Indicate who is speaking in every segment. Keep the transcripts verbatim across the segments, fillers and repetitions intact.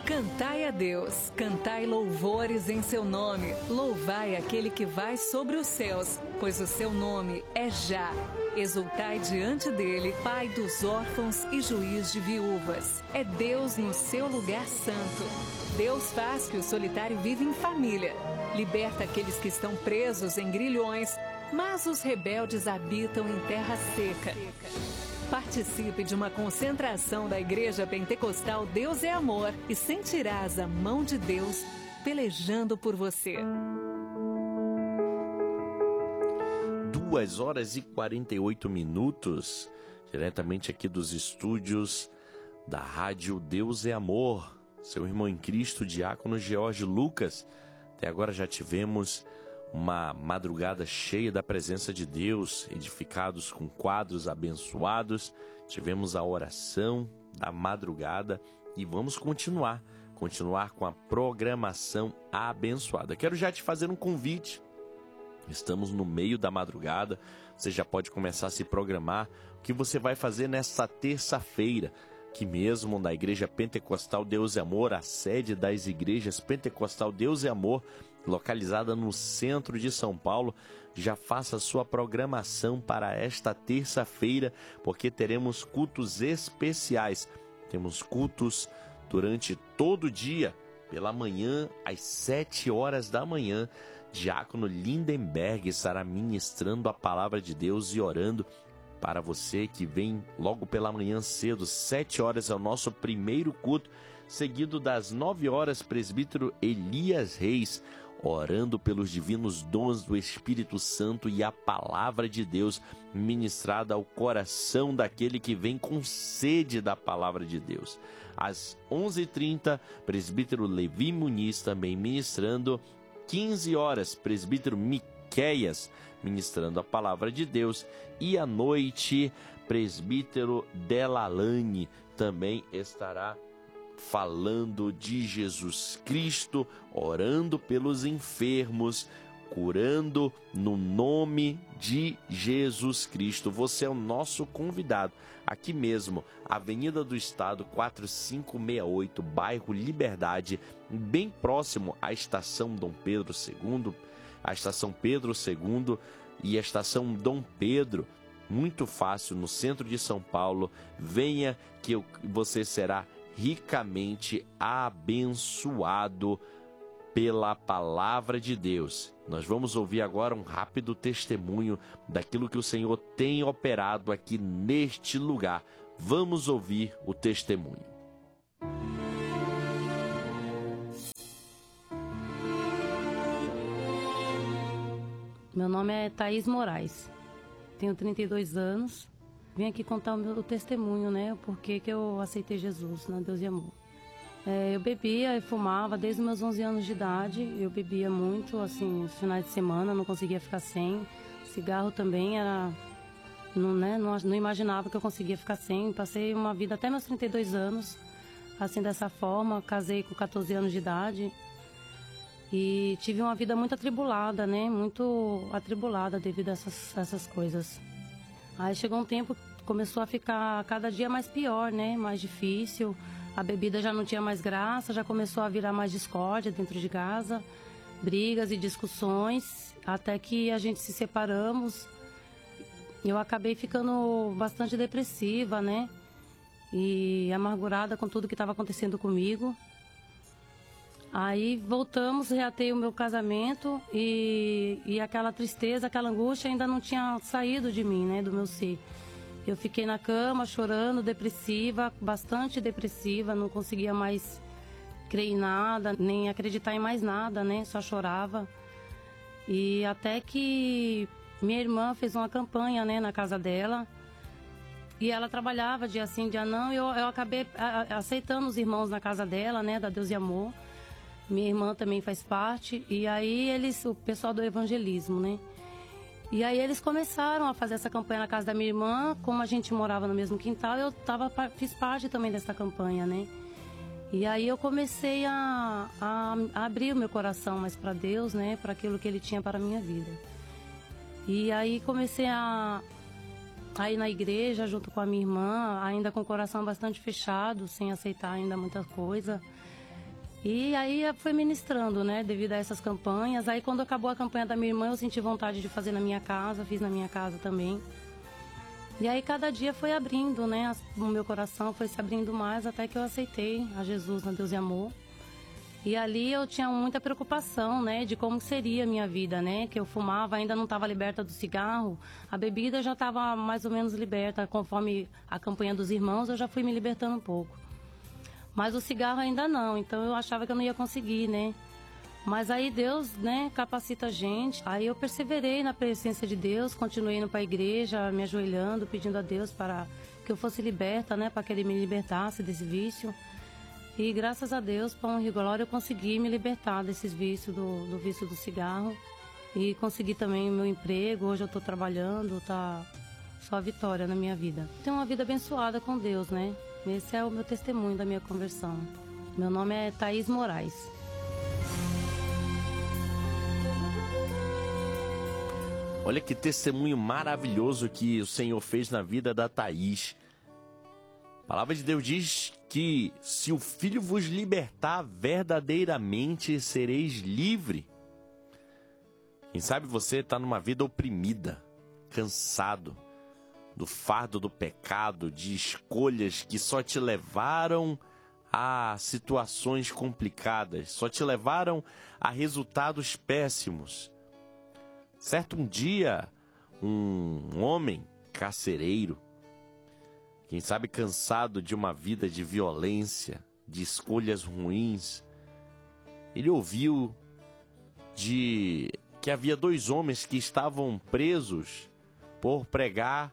Speaker 1: Cantai a Deus, cantai louvores em seu nome, louvai aquele que vai sobre os céus, pois o seu nome é Já. Exultai diante dele, Pai dos órfãos e juiz de viúvas. É Deus no seu lugar santo. Deus faz que o solitário viva em família. Liberta aqueles que estão presos em grilhões, mas os rebeldes habitam em terra seca. Participe de uma concentração da Igreja Pentecostal Deus é Amor e sentirás a mão de Deus pelejando por você.
Speaker 2: duas horas e quarenta e oito minutos, diretamente aqui dos estúdios da Rádio Deus é Amor. Seu irmão em Cristo, diácono George Lucas. Até agora já tivemos uma madrugada cheia da presença de Deus, edificados com quadros abençoados. Tivemos a oração da madrugada e vamos continuar, continuar com a programação abençoada. Quero já te fazer um convite. Estamos no meio da madrugada, você já pode começar a se programar o que você vai fazer nesta terça-feira. Aqui mesmo na Igreja Pentecostal Deus é Amor, a sede das igrejas Pentecostal Deus é Amor, localizada no centro de São Paulo. Já faça a sua programação para esta terça-feira, porque teremos cultos especiais. Temos cultos durante todo o dia, pela manhã, às sete horas da manhã. Diácono Lindenberg estará ministrando a palavra de Deus e orando para você que vem logo pela manhã cedo. Sete horas é o nosso primeiro culto, seguido das nove horas, presbítero Elias Reis, orando pelos divinos dons do Espírito Santo e a palavra de Deus ministrada ao coração daquele que vem com sede da palavra de Deus. Às onze e trinta, presbítero Levi Muniz também ministrando. quinze horas, presbítero Miqueias ministrando a palavra de Deus. E à noite, presbítero Delalane também estará falando de Jesus Cristo, orando pelos enfermos, curando no nome de Jesus Cristo. Você é o nosso convidado. Aqui mesmo, Avenida do Estado quatrocentos e sessenta e oito, bairro Liberdade, bem próximo à Estação Dom Pedro segundo, a Estação Pedro segundo e a Estação Dom Pedro. Muito fácil, no centro de São Paulo. Venha que você será ricamente abençoado pela palavra de Deus. Nós vamos ouvir agora um rápido testemunho daquilo que o Senhor tem operado aqui neste lugar. Vamos ouvir o testemunho.
Speaker 3: Meu nome é Thaís Moraes, tenho trinta e dois anos. Vim aqui contar o meu testemunho, né? O porquê que eu aceitei Jesus na Deus e Amor. É, eu bebia e fumava desde os meus onze anos de idade. Eu bebia muito, assim, nos finais de semana, não conseguia ficar sem. Cigarro também era... Não, né? não, não imaginava que eu conseguia ficar sem. Passei uma vida até meus trinta e dois anos, assim, dessa forma. Casei com catorze anos de idade. E tive uma vida muito atribulada, né? Muito atribulada devido a essas, essas coisas. Aí chegou um tempo, começou a ficar cada dia mais pior, né? Mais difícil. A bebida já não tinha mais graça, já começou a virar mais discórdia dentro de casa. Brigas e discussões, até que a gente se separamos. Eu acabei ficando bastante depressiva, né? E amargurada com tudo que estava acontecendo comigo. Aí voltamos, reatei o meu casamento e, e aquela tristeza, aquela angústia ainda não tinha saído de mim, né, do meu ser. Eu fiquei na cama chorando, depressiva, bastante depressiva, não conseguia mais crer em nada, nem acreditar em mais nada, né, só chorava. E até que minha irmã fez uma campanha, né, na casa dela, e ela trabalhava dia sim, dia não, e eu, eu acabei a, aceitando os irmãos na casa dela, né, da Deus e Amor. Minha irmã também faz parte, e aí eles, o pessoal do evangelismo, né? E aí eles começaram a fazer essa campanha na casa da minha irmã. Como a gente morava no mesmo quintal, eu tava, fiz parte também dessa campanha, né? E aí eu comecei a, a, a abrir o meu coração mais para Deus, né? Para aquilo que Ele tinha para a minha vida. E aí comecei a, a ir na igreja junto com a minha irmã, ainda com o coração bastante fechado, sem aceitar ainda muita coisa. E aí foi ministrando, né, devido a essas campanhas. Aí quando acabou a campanha da minha irmã, eu senti vontade de fazer na minha casa, fiz na minha casa também. E aí cada dia foi abrindo, né, o meu coração foi se abrindo mais até que eu aceitei a Jesus, na Deus e Amor. E ali eu tinha muita preocupação, né, de como seria a minha vida, né, que eu fumava, ainda não estava liberta do cigarro, a bebida já estava mais ou menos liberta, conforme a campanha dos irmãos, eu já fui me libertando um pouco. Mas o cigarro ainda não, então eu achava que eu não ia conseguir, né? Mas aí Deus, né, capacita a gente. Aí eu perseverei na presença de Deus, continuei indo para a igreja, me ajoelhando, pedindo a Deus para que eu fosse liberta, né, para que Ele me libertasse desse vício. E graças a Deus, para honra e glória, eu consegui me libertar desses vícios, do, do vício do cigarro. E consegui também o meu emprego, hoje eu estou trabalhando, tá só vitória na minha vida. Tenho uma vida abençoada com Deus, né? Esse é o meu testemunho da minha conversão. Meu nome é Thaís Moraes.
Speaker 2: Olha que testemunho maravilhoso que o Senhor fez na vida da Thaís. A palavra de Deus diz que se o Filho vos libertar, verdadeiramente sereis livre. Quem sabe você está numa vida oprimida, cansado do fardo do pecado, de escolhas que só te levaram a situações complicadas, só te levaram a resultados péssimos. Certo um dia, um homem carcereiro, quem sabe cansado de uma vida de violência, de escolhas ruins, ele ouviu de que havia dois homens que estavam presos por pregar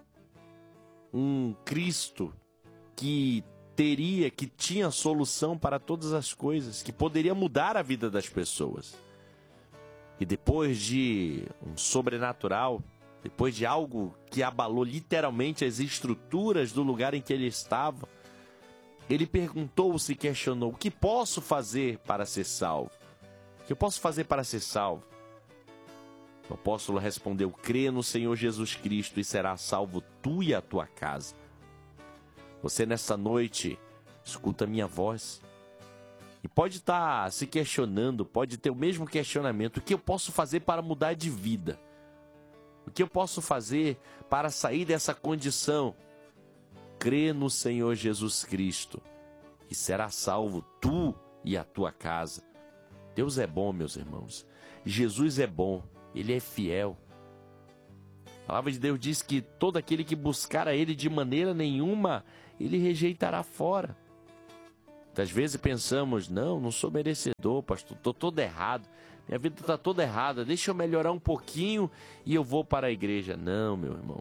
Speaker 2: um Cristo que teria, que tinha solução para todas as coisas, que poderia mudar a vida das pessoas. E depois de um sobrenatural, depois de algo que abalou literalmente as estruturas do lugar em que ele estava, ele perguntou, se questionou: o que posso fazer para ser salvo? O que eu posso fazer para ser salvo? O apóstolo respondeu: crê no Senhor Jesus Cristo e será salvo tu e a tua casa. Você nessa noite escuta a minha voz e pode estar se questionando, pode ter o mesmo questionamento: o que eu posso fazer para mudar de vida? O que eu posso fazer para sair dessa condição? Crê no Senhor Jesus Cristo e será salvo tu e a tua casa. Deus é bom, meus irmãos. Jesus é bom. Ele é fiel. A palavra de Deus diz que todo aquele que buscar a Ele de maneira nenhuma, Ele rejeitará fora. Muitas vezes pensamos: não, não sou merecedor, pastor, estou todo errado. Minha vida está toda errada, deixa eu melhorar um pouquinho e eu vou para a igreja. Não, meu irmão.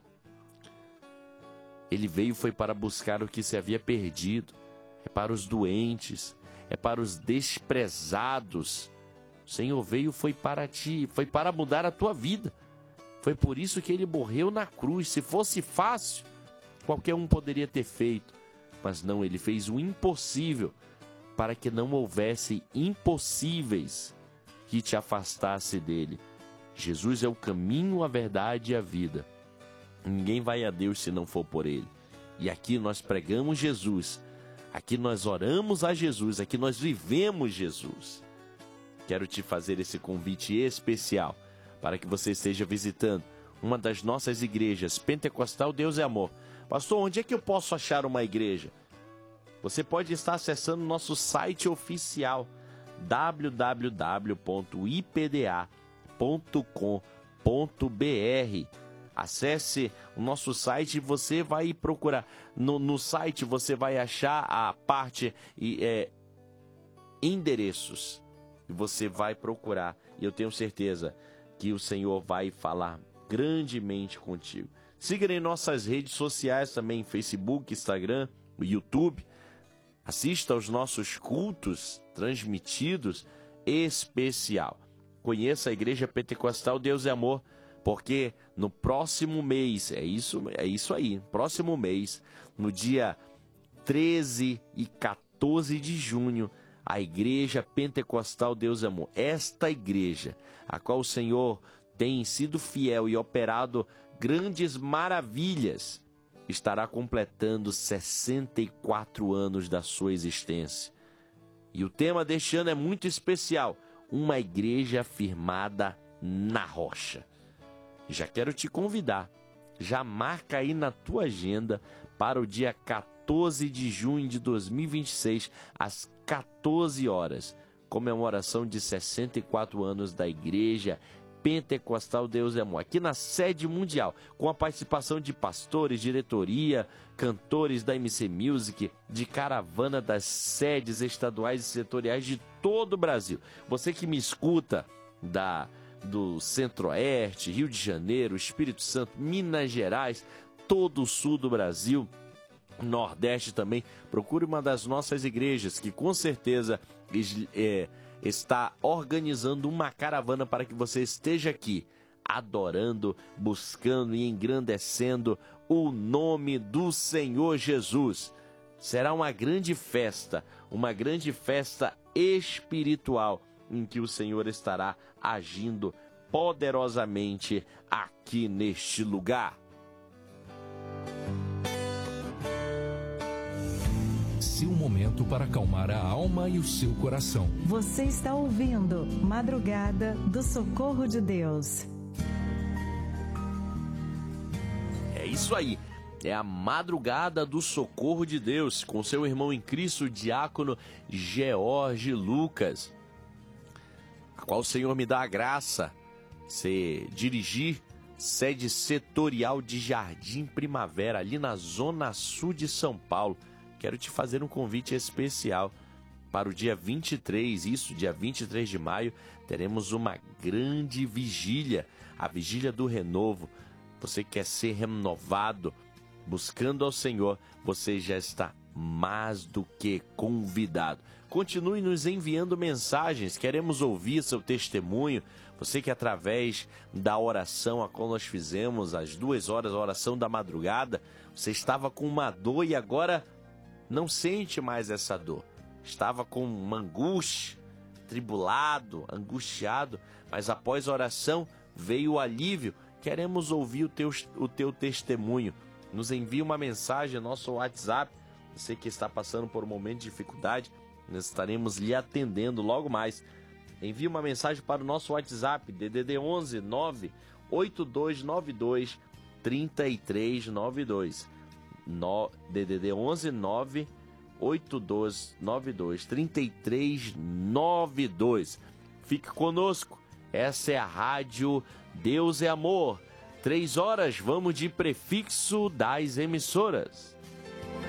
Speaker 2: Ele veio foi para buscar o que se havia perdido. É para os doentes, é para os desprezados. O Senhor veio foi para ti, foi para mudar a tua vida. Foi por isso que Ele morreu na cruz. Se fosse fácil, qualquer um poderia ter feito. Mas não, Ele fez o impossível para que não houvesse impossíveis que te afastasse dele. Jesus é o caminho, a verdade e a vida. Ninguém vai a Deus se não for por Ele. E aqui nós pregamos Jesus. Aqui nós oramos a Jesus. Aqui nós vivemos Jesus. Quero te fazer esse convite especial para que você esteja visitando uma das nossas igrejas, Pentecostal Deus é Amor. Pastor, onde é que eu posso achar uma igreja? Você pode estar acessando nosso site oficial, w w w ponto i p d a ponto com ponto b r. Acesse o nosso site e você vai procurar. No, no site você vai achar a parte é, endereços. E você vai procurar. E eu tenho certeza que o Senhor vai falar grandemente contigo. Siga em nossas redes sociais também, Facebook, Instagram, YouTube. Assista aos nossos cultos transmitidos especial. Conheça a Igreja Pentecostal Deus é Amor, porque no próximo mês, é isso, é isso aí, próximo mês, no dia treze e quatorze de junho, a Igreja Pentecostal Deus é Amor, esta igreja, a qual o Senhor tem sido fiel e operado grandes maravilhas, estará completando sessenta e quatro anos da sua existência. E o tema deste ano é muito especial, uma igreja firmada na rocha. Já quero te convidar, já marca aí na tua agenda para o dia quatorze de junho de dois mil e vinte e seis, às quatorze horas, comemoração de sessenta e quatro anos da Igreja Pentecostal Deus é Amor, aqui na sede mundial, com a participação de pastores, diretoria, cantores da M C Music, de caravana das sedes estaduais e setoriais de todo o Brasil. Você que me escuta da, do Centro-Oeste, Rio de Janeiro, Espírito Santo, Minas Gerais, todo o sul do Brasil, Nordeste também, procure uma das nossas igrejas, que com certeza é, está organizando uma caravana para que você esteja aqui, adorando, buscando e engrandecendo o nome do Senhor Jesus. Será uma grande festa, uma grande festa espiritual, em que o Senhor estará agindo poderosamente aqui neste lugar.
Speaker 4: Seu momento para acalmar a alma e o seu coração.
Speaker 5: Você está ouvindo Madrugada do Socorro de Deus.
Speaker 2: É isso aí, é a Madrugada do Socorro de Deus, com seu irmão em Cristo, o diácono George Lucas, a qual o Senhor me dá a graça de dirigir sede setorial de Jardim Primavera, ali na zona sul de São Paulo. Quero te fazer um convite especial para o dia vinte e três, isso, dia vinte e três de maio, teremos uma grande vigília, a Vigília do Renovo. Você quer ser renovado, buscando ao Senhor, você já está mais do que convidado. Continue nos enviando mensagens, queremos ouvir seu testemunho. Você que através da oração a qual nós fizemos, às duas horas, a oração da madrugada, você estava com uma dor e agora não sente mais essa dor. Estava com uma angústia, tribulado, angustiado, mas após a oração veio o alívio. Queremos ouvir o teu, o teu testemunho. Nos envie uma mensagem no nosso WhatsApp. Você que está passando por um momento de dificuldade, nós estaremos lhe atendendo logo mais. Envie uma mensagem para o nosso WhatsApp, D D D onze nove oito dois nove dois três três nove dois. No, D D D onze nove oito dois nove dois três três nove dois. Fique conosco, essa é a Rádio Deus é Amor. Três horas, vamos de prefixo das emissoras.